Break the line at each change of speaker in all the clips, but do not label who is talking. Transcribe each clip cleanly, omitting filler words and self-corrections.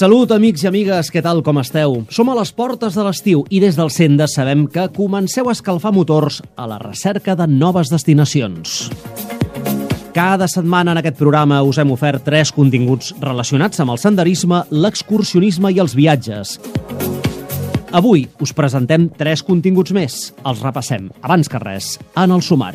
Salut, amics i amigues, què tal, com esteu? Som a les portes de l'estiu i des del Senda sabem que comenceu a escalfar motors a la recerca de noves destinacions. Cada setmana en aquest programa us hem ofert 3 continguts relacionats amb el senderisme, l'excursionisme i els viatges. Avui us presentem 3 continguts més. Els repassem, abans que res, en el sumari.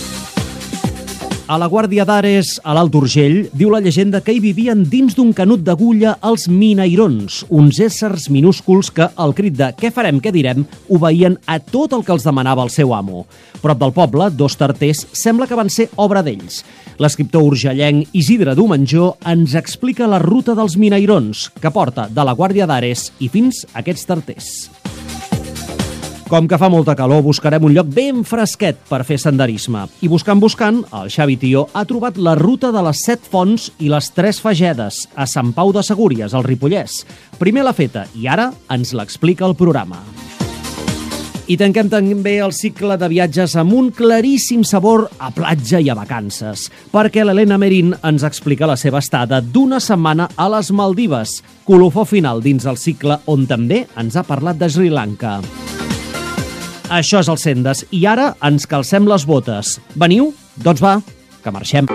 A la Guàrdia d'Ares, a l'Alt Urgell, diu la llegenda que hi vivien dins d'un canut d'agulla els minairons, uns éssers minúsculs que, al crit de «què farem, què direm?», obeïen a tot el que els demanava el seu amo. Prop del poble, 2 tarters sembla que van ser obra d'ells. L'escriptor urgellenc Isidre Domenjó ens explica la ruta dels minairons, que porta de la Guàrdia d'Ares i fins a aquests tarters. Com que fa molta calor, buscarem un lloc ben fresquet per fer senderisme. I buscant, el Xavi Tió ha trobat la ruta de les 7 fonts i les 3 fagedes, a Sant Pau de Segúries, al Ripollès. Primer l'ha feta i ara ens l'explica el programa. I tanquem també el cicle de viatges amb un claríssim sabor a platja i a vacances, perquè l'Helena Merín ens explica la seva estada d'1 setmana a les Maldives, colofó final dins el cicle on també ens ha parlat de Sri Lanka. Això és el Sendes, i ara ens calcem les botes. Veniu? Doncs va, que marxem.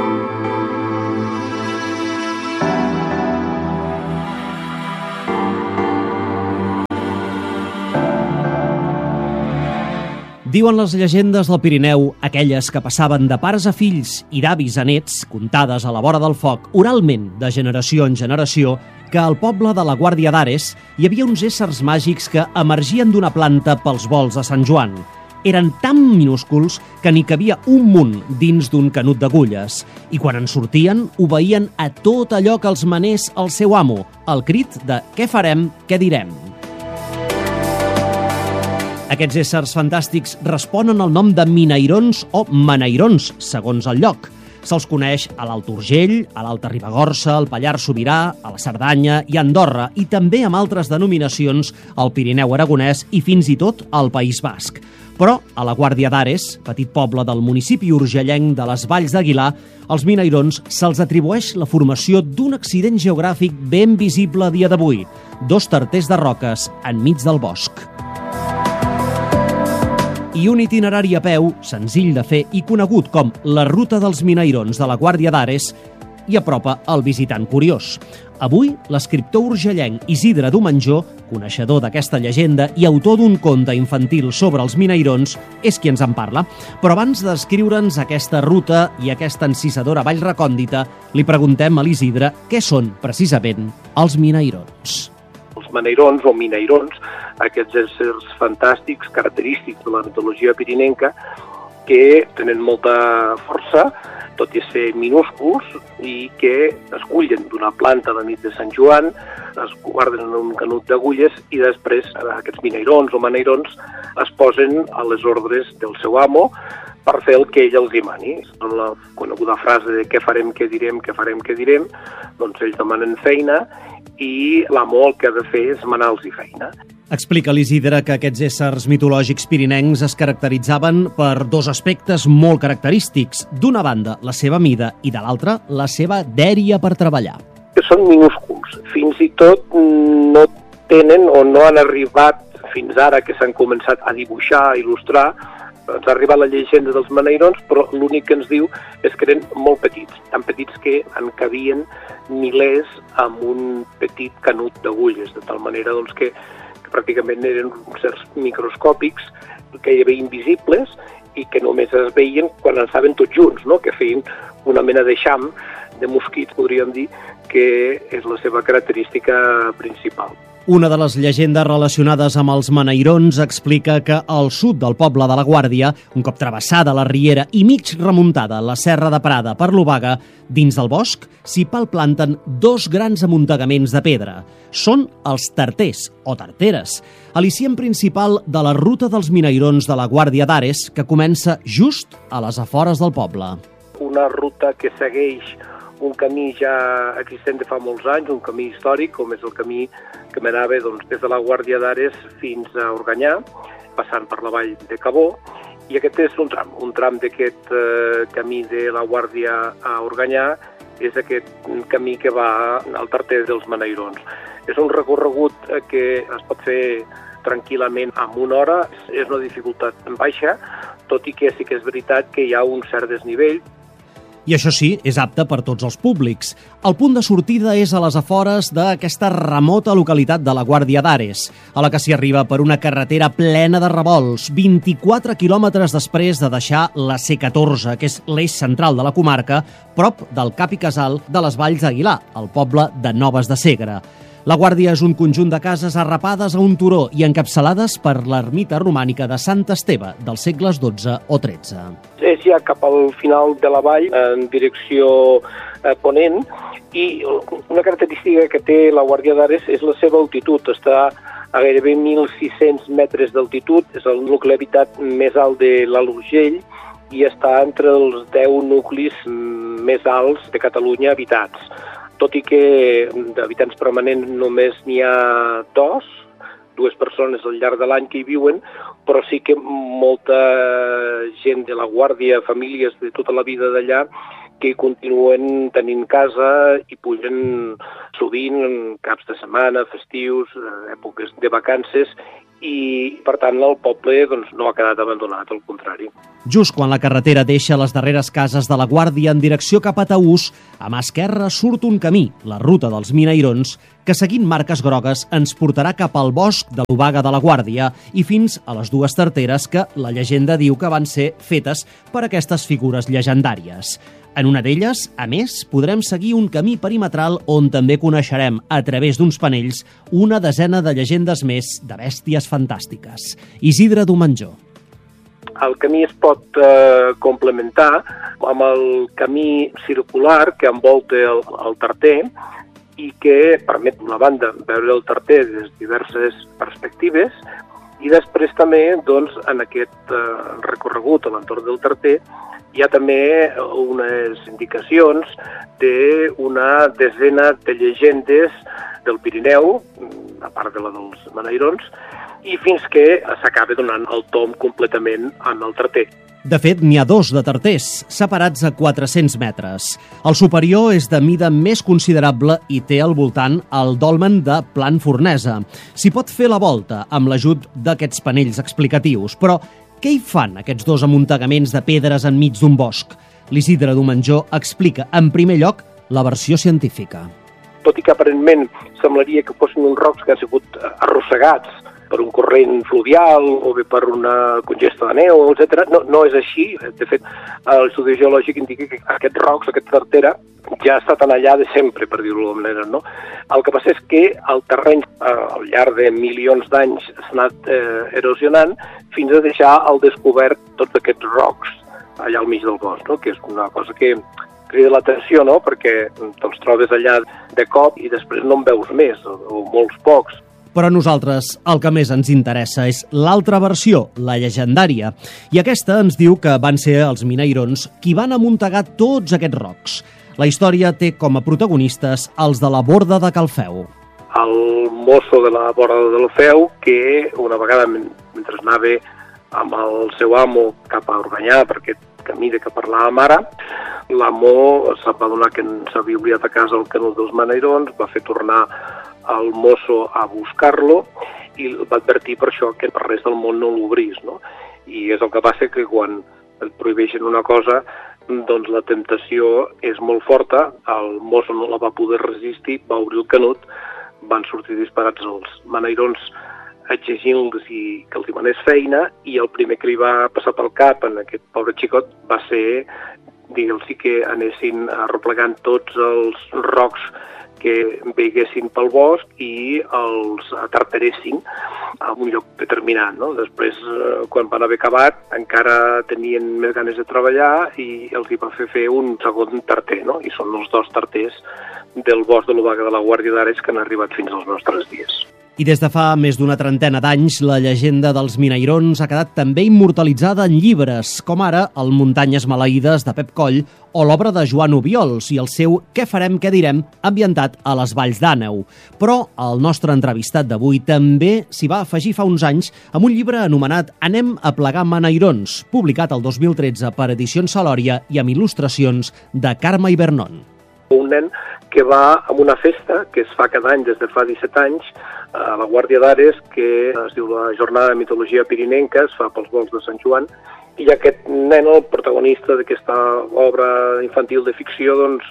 Diuen les llegendes del Pirineu, aquelles que passaven de pares a fills i d'avis a nets, contades a la vora del foc, oralment, de generació en generació, que al poble de la Guàrdia d'Ares hi havia uns éssers màgics que emergien d'una planta pels volts de Sant Joan. Eren tan minúsculs que n'hi cabia un munt dins d'un canut d'agulles, i quan en sortien obeïen a tot allò que els manés el seu amo, al crit de «què farem, què direm?». Aquests éssers fantàstics responen al nom de minairons o manairons, segons el lloc. Se'ls coneix a l'Alt Urgell, a l'Alta Ribagorça, al Pallars Sobirà, a la Cerdanya i a Andorra, i també amb altres denominacions al Pirineu aragonès i fins i tot al País Basc. Però a la Guàrdia d'Ares, petit poble del municipi urgellenc de les Valls d'Aguilar, als minairons se'ls atribueix la formació d'un accident geogràfic ben visible a dia d'avui: 2 tarters de roques enmig del bosc. I un itinerari a peu, senzill de fer i conegut com la Ruta dels Minairons de la Guàrdia d'Ares, i apropa el visitant curiós. Avui, l'escriptor urgellenc Isidre Domenjó, coneixedor d'aquesta llegenda i autor d'un conte infantil sobre els minairons, és qui ens en parla. Però abans d'escriure'ns aquesta ruta i aquesta encisadora vall recòndita, li preguntem a l'Isidre què són, precisament, els minairons.
Els manairons o minairons, aquests éssers fantàstics, característics de la mitologia pirinenca, que tenen molta força, tot i ser minúsculs, i que es cullen d'una planta la nit de Sant Joan, es guarden en un canut d'agulles i després aquests minairons o manairons es posen a les ordres del seu amo per fer el que ell els dimani. Amb la coneguda frase de què farem, què direm, què farem, què direm, doncs ells demanen feina i l'amo el que ha de fer és manar-los feina.
Explica l'Isidre que aquests éssers mitològics pirinencs es caracteritzaven per 2 aspectes molt característics. D'una banda, la seva mida, i de l'altra, la seva dèria per treballar.
Que són minúsculs. Fins i tot no tenen o no han arribat fins ara que s'han començat a dibuixar, a il·lustrar. Ens ha arribat la llegenda dels manairons, però l'únic que ens diu és que eren molt petits, tan petits que en cabien milers amb un petit canut d'agulles, de tal manera doncs, que pràcticament eren certs microscòpics, gairebé invisibles, i que només es veien quan estaven tots junts, no? Que feien una mena de xam de mosquits, podríem dir, que és la seva característica principal.
Una de les llegendes relacionades amb els manairons explica que al sud del poble de la Guàrdia, un cop travessada la riera i mig remuntada la serra de Prada per l'Obaga, dins del bosc s'hi palplanten 2 grans amuntegaments de pedra. Són els tarters, o tarteres, al·licient principal de la ruta dels minairons de la Guàrdia d'Ares, que comença just a les afores del poble.
Una ruta que segueix un camí ja existent de fa molts anys, un camí històric, com és el camí que m'anava des de la Guàrdia d'Ares fins a Organyà, passant per la vall de Cabó, i aquest és un tram d'aquest camí de la Guàrdia a Organyà és aquest camí que va al Tarter dels Manairons. És un recorregut que es pot fer tranquil·lament en una hora, és una dificultat baixa, tot i que sí que és veritat que hi ha un cert desnivell.
I això sí, és apte per tots els públics. El punt de sortida és a les afores d'aquesta remota localitat de la Guàrdia d'Ares, a la que s'hi arriba per una carretera plena de revolts, 24 quilòmetres després de deixar la C14, que és l'eix central de la comarca, prop del cap i casal de les Valls d'Aguilar, el poble de Noves de Segre. La Guàrdia és un conjunt de cases arrapades a un turó i encapçalades per l'ermita romànica de Sant Esteve dels segles XII o XIII.
És ja cap al final de la vall, en direcció ponent, i una característica que té la Guàrdia d'Ares és la seva altitud. Està a gairebé 1.600 metres d'altitud, és el nucli habitat més alt de l'Alt Urgell i està entre els 10 nuclis més alts de Catalunya habitats. Tot i que d'habitants permanents només n'hi ha dues persones al llarg de l'any que hi viuen, però sí que molta gent de la Guàrdia, famílies de tota la vida d'allà, que continuen tenint casa i pugen sovint en caps de setmana, festius, èpoques de vacances, i per tant el poble no ha quedat abandonat, al contrari.
Just quan la carretera deixa les darreres cases de la Guàrdia en direcció cap a Taús, a mà esquerra surt un camí, la ruta dels Minairons, que seguint marques grogues ens portarà cap al bosc de l'Obaga de la Guàrdia i fins a les dues tarteres que la llegenda diu que van ser fetes per aquestes figures llegendàries. En una d'elles, a més, podrem seguir un camí perimetral on també coneixerem, a través d'uns panells, una desena de llegendes més de bèsties fantàstiques. Isidre Domenjó.
El camí es pot complementar amb el camí circular que envolta el Tarter i que permet, d'una banda, veure el Tarter des de diverses perspectives i després també, en aquest recorregut a l'entorn del Tarter, hi ha també unes indicacions d'una desena de llegendes del Pirineu, a part de la dels Minairons, i fins que s'acaba donant el tomb completament amb el Tarter.
De fet, n'hi ha dos de tarters, separats a 400 metres. El superior és de mida més considerable i té al voltant el dolmen de Plan Fornesa. S'hi pot fer la volta amb l'ajut d'aquests panells explicatius, però què hi fan aquests dos amuntegaments de pedres enmig d'un bosc? L'Isidre Domenjó explica, en primer lloc, la versió científica.
Tot i que aparentment semblaria que fossin uns rocs que han sigut arrossegats per un corrent fluvial o bé per una congesta de neu, etc. No és així. De fet, l'estudi geològic indica que aquests rocs, aquesta tartera, ja ha estat allà de sempre, per dir-ho d'alguna manera, no? El que passa és que el terreny, al llarg de milions d'anys, s'ha anat erosionant fins a deixar al descobert tots aquests rocs allà al mig del bosc, no? Que és una cosa que crida l'atenció, no? Perquè te'ls trobes allà de cop i després no en veus més, o molts pocs.
Però a nosaltres el que més ens interessa és l'altra versió, la llegendària. I aquesta ens diu que van ser els Minairons qui van amuntegar tots aquests rocs. La història té com a protagonistes els de la Borda de Calfeu.
El mosso de la Borda de Calfeu, que una vegada, mentre anava amb el seu amo cap a Organyà, per aquest camí de què parlàvem ara, l'amo se'n va adonar que s'havia oblidat a casa el canut dels Minairons, va fer tornar el mosso a buscar-lo i va advertir per això que per res del món no l'obrís, no? I és el que passa que quan et prohibeixen una cosa, doncs la temptació és molt forta, el mosso no la va poder resistir, va obrir el canut, van sortir disparats els Minairons exigint-los que els hi manés feina i el primer que li va passar pel cap en aquest pobre xicot va ser, digue'ls, que anessin arreplegant tots els rocs que veiguessin pel bosc i els atartaressin a un lloc determinat, no? Després, quan van haver acabat, encara tenien més ganes de treballar i els hi va fer un segon tarter, no? I són els dos tarters del bosc de l'Obaga de la Guàrdia d'Ares que han arribat fins als nostres dies.
I des de fa més d'una trentena d'anys, la llegenda dels Minairons ha quedat també immortalitzada en llibres, com ara el Muntanyes maleïdes de Pep Coll o l'obra de Joan Obiols i el seu Què farem, què direm, ambientat a les Valls d'Àneu. Però el nostre entrevistat d'avui també s'hi va afegir fa uns anys amb un llibre anomenat Anem a plegar Minairons, publicat el 2013 per Edicions Salòria i amb il·lustracions de Carme Ibernon.
un nen que va a una festa que es fa cada any des de fa 17 anys a la Guàrdia d'Ares, que es diu la Jornada de Mitologia Pirinenca, es fa pels volts de Sant Joan, i aquest nen, el protagonista d'aquesta obra infantil de ficció, doncs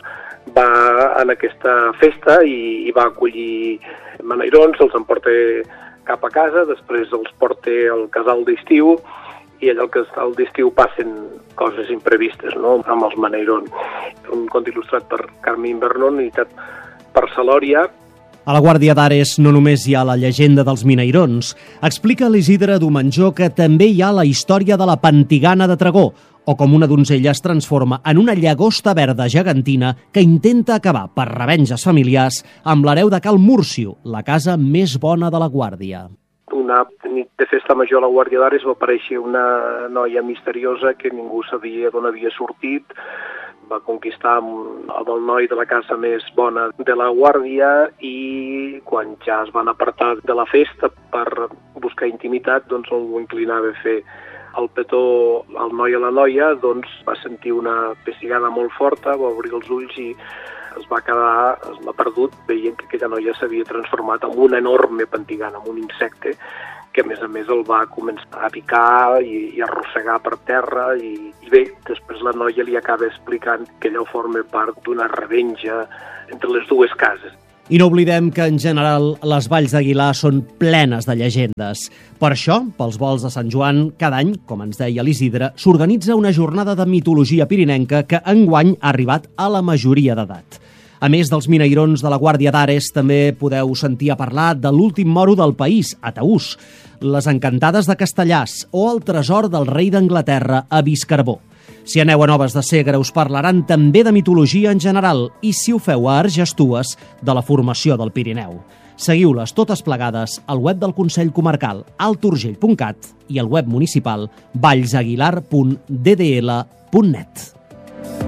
va en aquesta festa i va acollir beneirons, els emporta cap a casa, després els porta al casal d'estiu, i allà al casal d'estiu passen coses imprevistes, no?, amb els beneirons. Un conte il·lustrat per Carme Invernon, editat per Salòria.
A la Guàrdia d'Ares no només hi ha la llegenda dels mineirons. Explica l'Isidre Domenjó que també hi ha la història de la Pantigana de Tregó, o com una donzella es transforma en una llagosta verda gegantina que intenta acabar, per revenges familiars, amb l'hereu de Cal Múrcio, la casa més bona de la Guàrdia.
Una nit de festa major a la Guàrdia d'Ares va aparèixer una noia misteriosa que ningú sabia d'on havia sortit. Va conquistar amb el noi de la casa més bona de la Guàrdia i quan ja es van apartar de la festa per buscar intimitat, doncs el inclinava a fer el petó al noi a la noia, doncs va sentir una pessigada molt forta, va obrir els ulls i es va perdut veient que aquella noia s'havia transformat en una enorme pantigana, en un insecte que a més el va començar a picar i arrossegar per terra i bé, després la noia li acaba explicant que allò forma part d'una revenja entre les dues cases.
I no oblidem que, en general, les valls d'Aguilar són plenes de llegendes. Per això, pels volts de Sant Joan, cada any, com ens deia l'Isidre, s'organitza una jornada de mitologia pirinenca que enguany ha arribat a la majoria d'edat. A més dels mineirons de la Guàrdia d'Ares, també podeu sentir a parlar de l'últim moro del país, a Taús, les encantades de Castellàs o el tresor del rei d'Anglaterra a Viscarbó. Si aneu a Noves de Segre us parlaran també de mitologia en general i, si ho feu a Argestues, de la formació del Pirineu. Seguiu-les totes plegades al web del Consell Comarcal alturgell.cat i al web municipal vallsaguilar.ddl.net.